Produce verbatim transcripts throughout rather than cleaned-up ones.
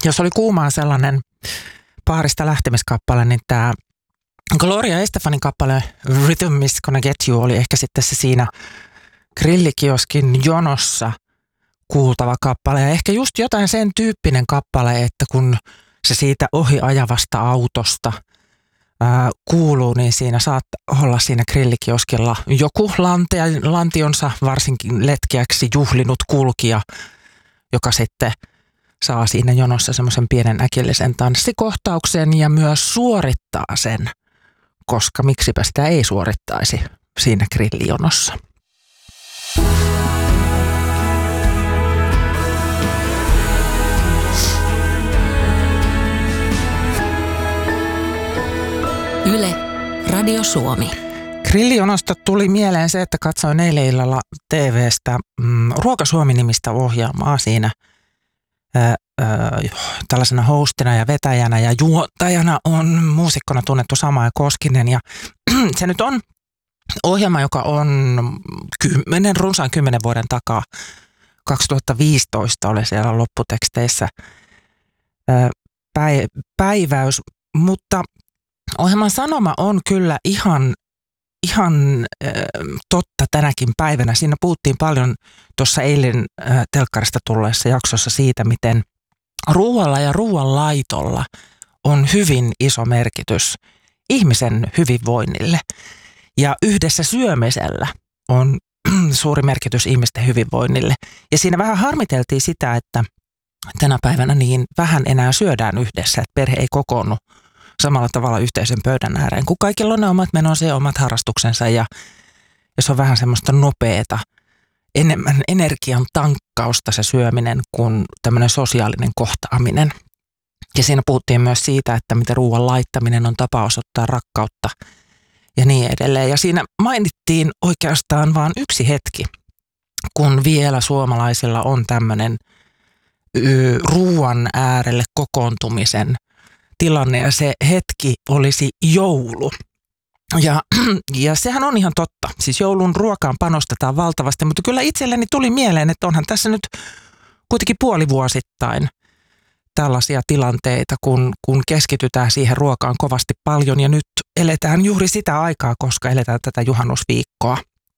jos oli kuumaa sellainen baarista lähtemiskappale, niin tämä Gloria Estefanin kappale Rhythm is Gonna Get You oli ehkä sitten se siinä grillikioskin jonossa kuultava kappale. Ja ehkä just jotain sen tyyppinen kappale, että kun se siitä ohi ajavasta autosta ää, kuuluu, niin siinä saattaa olla siinä grillikioskilla joku lantia, lantionsa varsinkin letkeäksi juhlinut kulkija, joka sitten saa siinä jonossa semmoisen pienen äkillisen tanssikohtauksen ja myös suorittaa sen, koska miksipä sitä ei suorittaisi siinä grillijonossa. Yle, Radio Suomi. Grillijonosta tuli mieleen se, että katsoin eilen illalla T V:stä mm, Ruoka Suomi-nimistä ohjelmaa siinä ää, ää, tällaisena hostina ja vetäjänä ja juontajana on muusikkona tunnettu Samaja Koskinen. Ja se nyt on ohjelma, joka on kymmenen, runsaan kymmenen vuoden takaa. kaksituhattaviisitoista oli siellä lopputeksteissä ää, päiväys, mutta ohjelman sanoma on kyllä ihan, ihan äh, totta tänäkin päivänä. Siinä puhuttiin paljon tuossa eilen äh, telkkarista tulleessa jaksossa siitä, miten ruoalla ja ruoanlaitolla on hyvin iso merkitys ihmisen hyvinvoinnille. Ja yhdessä syömisellä on suuri merkitys ihmisten hyvinvoinnille. Ja siinä vähän harmiteltiin sitä, että tänä päivänä niin vähän enää syödään yhdessä, että perhe ei kokoonnu samalla tavalla yhteisen pöydän ääreen, kun kaikilla on ne omat menonsa ja omat harrastuksensa ja, ja se on vähän semmoista nopeata, enemmän energian tankkausta se syöminen kuin tämmöinen sosiaalinen kohtaaminen. Ja siinä puhuttiin myös siitä, että miten ruoan laittaminen on tapa osoittaa rakkautta ja niin edelleen. Ja siinä mainittiin oikeastaan vain yksi hetki, kun vielä suomalaisilla on tämmöinen y, ruoan äärelle kokoontumisen tilanne ja se hetki olisi joulu. Ja, ja sehän on ihan totta. Siis joulun ruokaan panostetaan valtavasti, mutta kyllä itselleni tuli mieleen, että onhan tässä nyt kuitenkin puolivuosittain tällaisia tilanteita, kun, kun keskitytään siihen ruokaan kovasti paljon ja nyt eletään juuri sitä aikaa, koska eletään tätä juhannusviikkoa.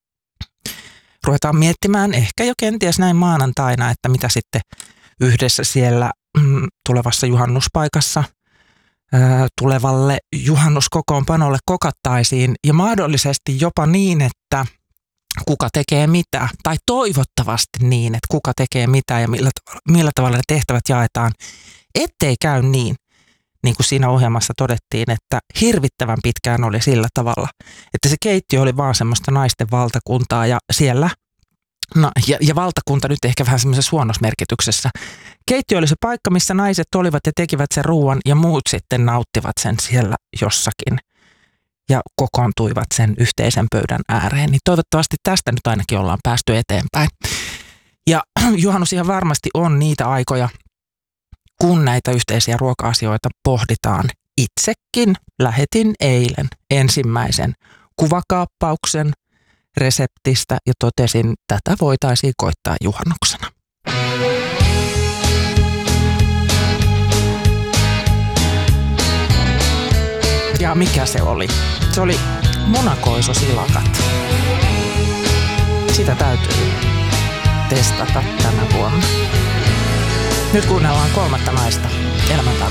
Ruvetaan miettimään ehkä jo kenties näin maanantaina, että mitä sitten yhdessä siellä mm, tulevassa juhannuspaikassa tulevalle juhannuskokoonpanolle kokattaisiin ja mahdollisesti jopa niin, että kuka tekee mitä tai toivottavasti niin, että kuka tekee mitä ja millä, millä tavalla ne tehtävät jaetaan, ettei käy niin, niin kuin siinä ohjelmassa todettiin, että hirvittävän pitkään oli sillä tavalla, että se keittiö oli vaan semmoista naisten valtakuntaa ja siellä, no, ja, ja valtakunta nyt ehkä vähän semmoisessa huonossa merkityksessä. Keittiö oli se paikka, missä naiset olivat ja tekivät sen ruuan ja muut sitten nauttivat sen siellä jossakin ja kokoontuivat sen yhteisen pöydän ääreen. Niin toivottavasti tästä nyt ainakin ollaan päästy eteenpäin. Ja juhannus ihan varmasti on niitä aikoja, kun näitä yhteisiä ruoka-asioita pohditaan. Itsekin lähetin eilen ensimmäisen kuvakaappauksen reseptistä ja totesin, että tätä voitaisiin koittaa juhannuksena. Ja mikä se oli? Se oli munakoisosilakat. Sitä täytyy testata tänä vuonna. Nyt kuunnellaan kolmatta naista elämäntarinaa.